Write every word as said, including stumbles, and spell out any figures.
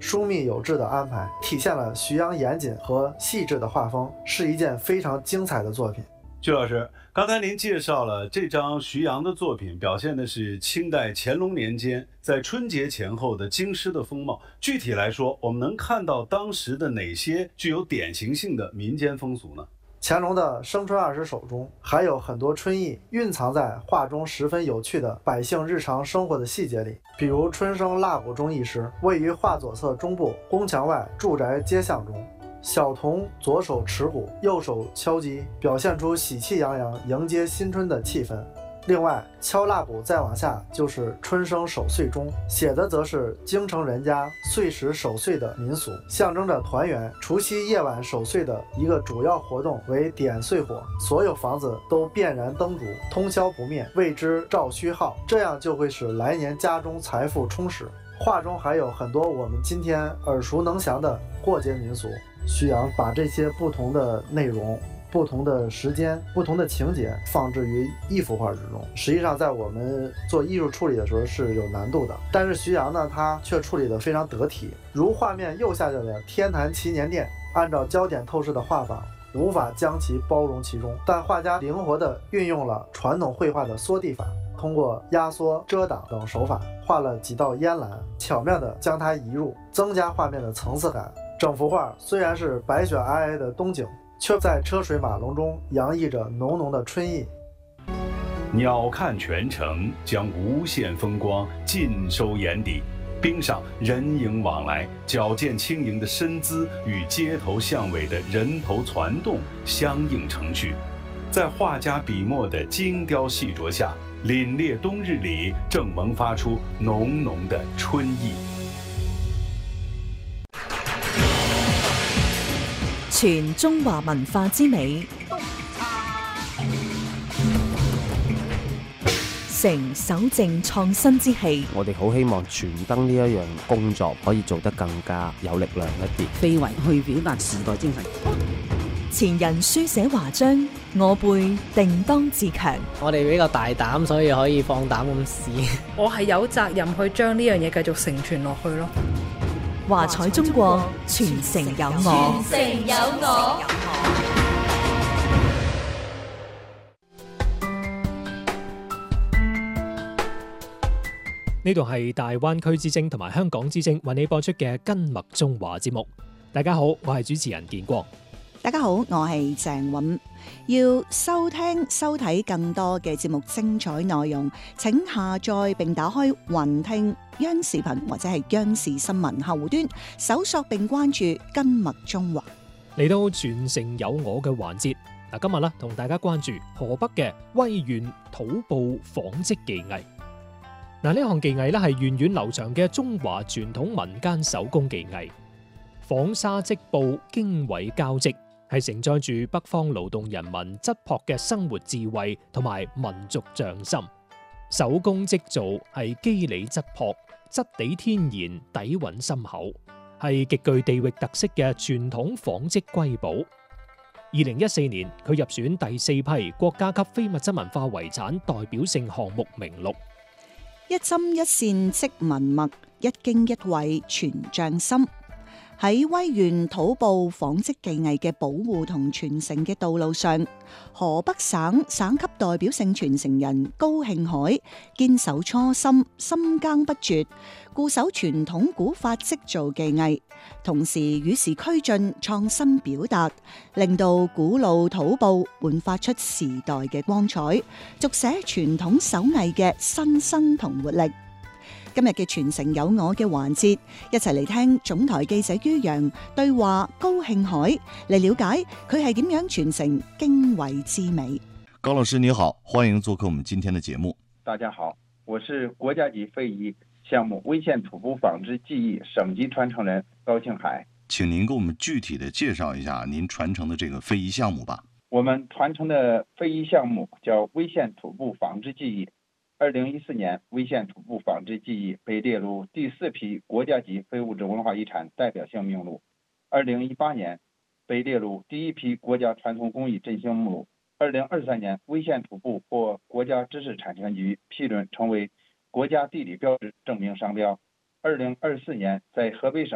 疏密有致的安排，体现了徐阳严谨和细致的画风，是一件非常精彩的作品。 曲老师，刚才您介绍了这张徐阳的作品，表现的是清代乾隆年间在春节前后的京师的风貌。具体来说，我们能看到当时的哪些具有典型性的民间风俗呢？ 乾隆的生春二十首中还有很多春意蕴藏在画中十分有趣的百姓日常生活的细节里，比如春生腊谷中一诗，位于画左侧中部宫墙外住宅街巷中，小童左手持鼓，右手敲击，表现出喜气洋洋迎接新春的气氛。另外，敲腊鼓再往下就是春生守岁钟，写的则是京城人家岁时守岁的民俗，象征着团圆。除夕夜晚守岁的一个主要活动为点岁火，所有房子都遍燃灯烛，通宵不灭，谓之照虚号，这样就会使来年家中财富充实。画中还有很多我们今天耳熟能详的过节民俗，徐阳把这些不同的内容、不同的时间、不同的情节放置于一幅画之中，实际上在我们做艺术处理的时候是有难度的，但是徐阳呢，他却处理得非常得体。如画面右下角的天坛祈年殿，按照焦点透视的画法，无法将其包容其中，但画家灵活地运用了传统绘画的缩地法，通过压缩、遮挡等手法，画了几道烟岚，巧妙地将它移入，增加画面的层次感。整幅画虽然是白雪皑皑的冬景，却在车水马龙中洋溢着浓浓的春意。 鸟瞰全城，将无限风光尽收眼底。冰上人影往来，矫健轻盈的身姿与街头巷尾的人头攒动相映成趣，在画家笔墨的精雕细琢下，凛冽冬日里正萌发出浓浓的春意。 全中華文化之美，成守正創新之氣。 我哋好希望傳燈呢一樣工作可以做得更加有力量一啲， 非為去表達時代精神。 前人書寫華章，我輩定當自強。 我哋比較大膽，所以可以放膽咁試。 我係有責任去將呢樣嘢繼續承傳落去咯。 華彩中國，傳承有我。 傳承有我。 呢度係大灣區之聲同埋香港之聲為你播出嘅《根脈中華》節目。大家好，我係主持人建光。 大家好，我係鄭韻。要收聽收睇更多嘅節目精彩內容，請下載並打開雲聽央視頻或者係央視新聞客戶端，搜索並關注根脈中華。 嚟到傳承有我嘅環節，嗱，今日咧同大家關注河北嘅威縣土布紡織技藝。嗱，呢項技藝咧係源遠流長嘅中華傳統民間手工技藝，紡紗織布經緯交織，係承載住北方勞動人民質樸嘅生活智慧同埋民族匠心。手工織造係肌理質樸、質地天然、底蘊深厚，係極具地域特色嘅傳統紡織瑰寶。二零一四年，佢入選第四批國家級非物質文化遺產代表性項目名錄。 一針一線織文脈，一經一緯傳匠心。喺威縣土布紡織技藝嘅保護同傳承嘅道路上，河北省省級代表性傳承人高慶海堅守初心，深耕不絕，固守傳統古法織造技藝，同時與時俱進，創新表達，令到古老土布煥發出時代嘅光彩，續寫傳統手藝嘅新生同活力。今日嘅傳承有我嘅環節，一齊嚟聽總台記者于洋對話高慶海，嚟了解佢係點樣傳承經緯之美。 高老師你好，歡迎做客我們今天的節目。 大家好，我是國家級非遺項目威縣土布紡織技藝省級傳承人高慶海。 請您給我們具體的介紹一下您傳承的這個非遺項目吧。 我們傳承的非遺項目叫威縣土布紡織技藝。二零一四年，威縣土布紡織技藝被列入第四批國家級非物質文化遺產代表性名錄。二零一八年，被列入第一批國家傳統工藝振興目錄。二零二三年，威縣土布獲國家知識產權局批准成為國家地理標誌證明商標。二零二四年，在河北省